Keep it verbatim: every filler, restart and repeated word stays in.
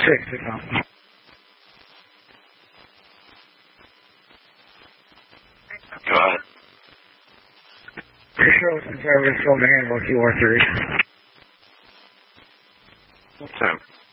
Six to come. Go ahead. Pretty sure it's conservative filming in about two or three. What time?